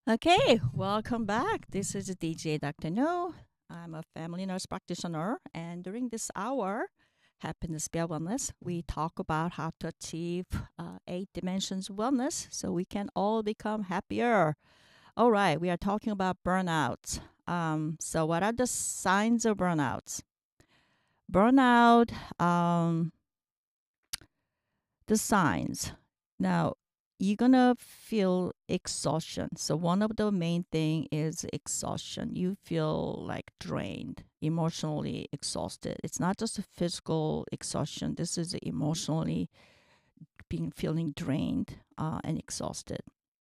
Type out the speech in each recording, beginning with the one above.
Okay, welcome back. This is DJ Dr. No. I'm a family nurse practitioner, and during this hour, Happiness Beyond Wellness, we talk about how to achieve eight dimensions wellness so we can all become happier. All right, we are talking about burnout. So, what are the signs of burnouts? Burnout, the signs. Now, you're gonna feel exhaustion. So one of the main thing is exhaustion. You feel like drained, emotionally exhausted. It's not just a physical exhaustion. This is emotionally being feeling drained and exhausted.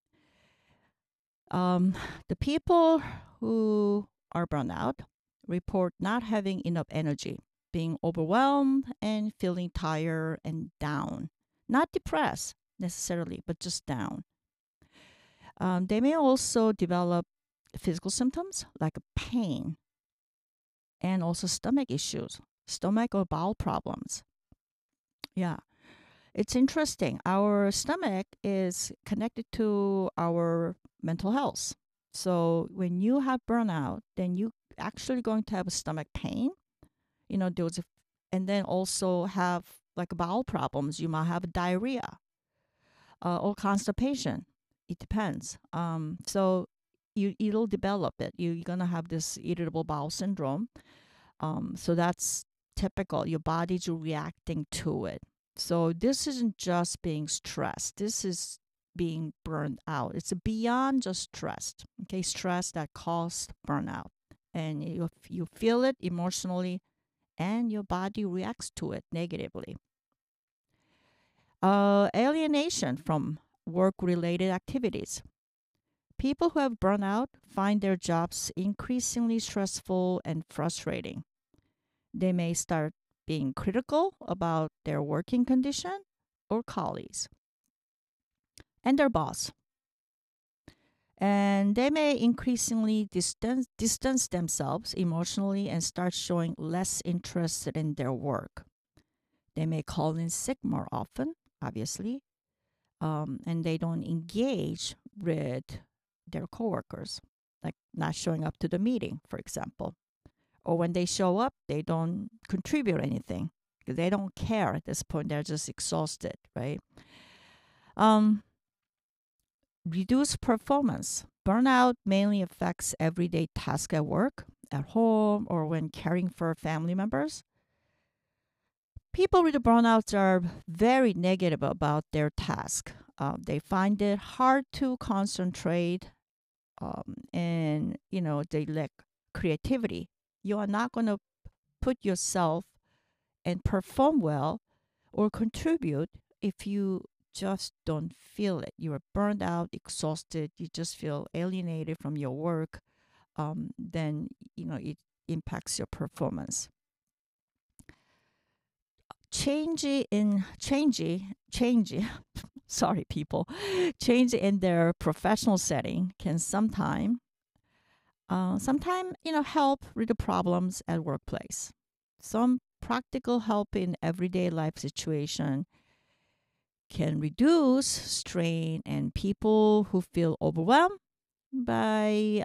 Um, the people who are burned out report not having enough energy, being overwhelmed and feeling tired and down. Not depressed necessarily, but just down. They may also develop physical symptoms like pain and also stomach issues, stomach or bowel problems. Yeah, it's interesting. Our stomach is connected to our mental health. So when you have burnout, then you actually going to have a stomach pain. Those, and then also have like bowel problems. You might have diarrhea or constipation. It depends. So it'll develop it. You're gonna have this irritable bowel syndrome. So that's typical. Your body's reacting to it. So this isn't just being stressed. This is being burned out. It's beyond just stress. Okay, stress that caused burnout, and you feel it emotionally, and your body reacts to it negatively. Alienation from work-related activities. People who have burnout find their jobs increasingly stressful and frustrating. They may start being critical about their working condition or colleagues and their boss. And they may increasingly distance themselves emotionally and start showing less interest in their work. They may call in sick more often, obviously, and they don't engage with their coworkers, like not showing up to the meeting, for example. Or when they show up, they don't contribute anything because they don't care at this point. They're just exhausted, right? Um, Reduced performance. Burnout mainly affects everyday tasks at work, at home, or when caring for family members. People with burnouts are very negative about their task. They find it hard to concentrate, and they lack creativity. You are not going to put yourself and perform well or contribute if you just don't feel it. You are burned out, exhausted. You just feel alienated from your work. Then it impacts your performance. Change sorry people, change in their professional setting can sometime help with the problems at workplace. Some practical help in everyday life situation can reduce strain and people who feel overwhelmed by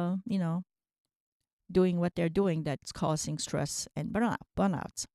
doing what they're doing that's causing stress and burnouts.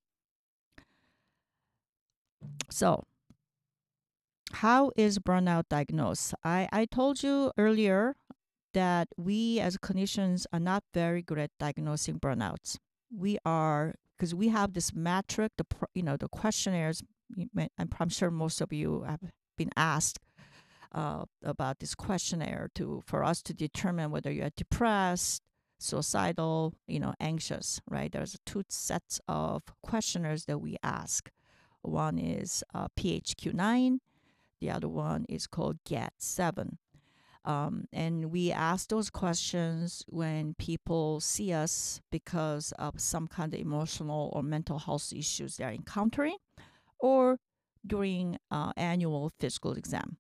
So how is burnout diagnosed? I told you earlier that we as clinicians are not very good at diagnosing burnouts. We are, because we have this metric, the questionnaires. I'm sure most of you have been asked about this questionnaire for us to determine whether you're depressed, suicidal, anxious. Right? There's two sets of questionnaires that we ask. One is PHQ-9. The other one is called GAD-7. And we ask those questions when people see us because of some kind of emotional or mental health issues they're encountering, or during annual physical exam.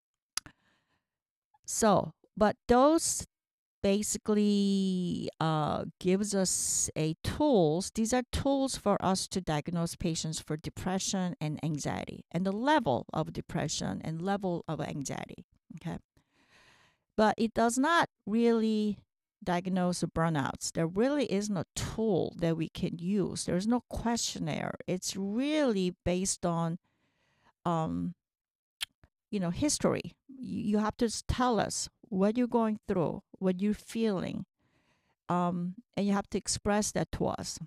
So, but those basically gives us a tools. These are tools for us to diagnose patients for depression and anxiety, and the level of depression and level of anxiety. Okay. but it does not really diagnose burnouts. There really is no tool that we can use. There's no questionnaire. It's really based on, um, history. You have to tell us what you're going through, what you're feeling, and you have to express that to us.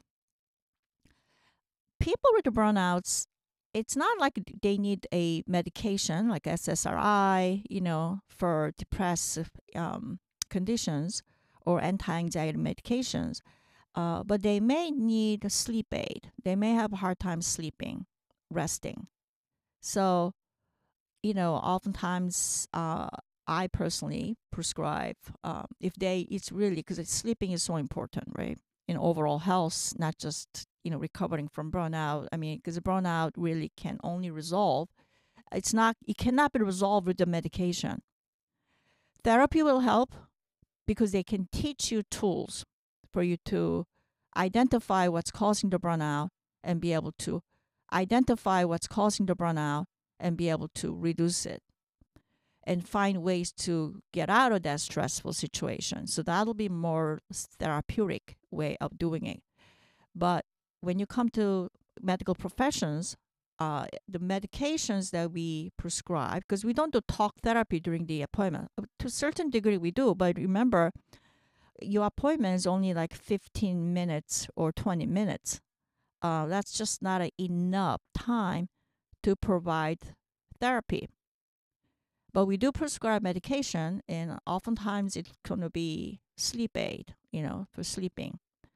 People with the burnouts, it's not like they need a medication like SSRI, for depressive conditions or anti-anxiety medications, but they may need a sleep aid. They may have a hard time sleeping, resting. So, oftentimes I personally prescribe if it's really because sleeping is so important, right? In overall health, not just recovering from burnout. I mean, because burnout really can only resolve. It cannot be resolved with the medication. Therapy will help because they can teach you tools for you to identify what's causing the burnout and be able to identify what's causing the burnout and be able to reduce it and find ways to get out of that stressful situation. So that'll be more therapeutic way of doing it. But when you come to medical professions, the medications that we prescribe, because we don't do talk therapy during the appointment. To a certain degree, we do, but remember, your appointment is only like 15 minutes or 20 minutes. That's just not enough time to provide therapy. But we do prescribe medication, and oftentimes it's going to be sleep aid, for sleeping.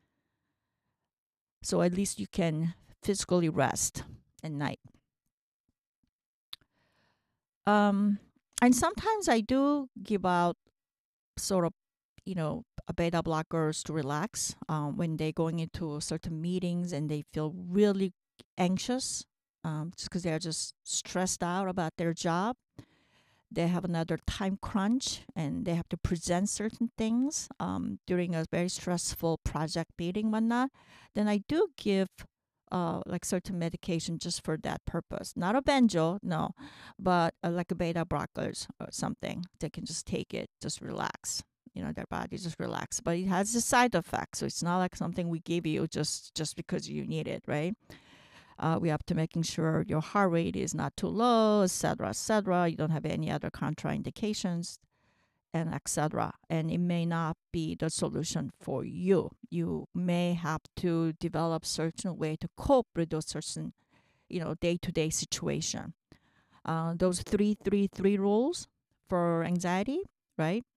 So at least you can physically rest at night. And sometimes I do give out sort of, beta blockers to relax when they're going into certain meetings and they feel really anxious just because they're just stressed out about their job. They have another time crunch and they have to present certain things during a very stressful project meeting, whatnot. Then I do give like certain medication just for that purpose. Not a benzo, no, but like a beta blockers or something. They can just take it, just relax. Their body just relax. But it has a side effect, so it's not like something we give you just because you need it, right? We have to making sure your heart rate is not too low, etc., etc. You don't have any other contraindications, and etc. And it may not be the solution for you. You may have to develop certain way to cope with those certain, day-to-day situation. Those 3-3-3 rules for anxiety, right?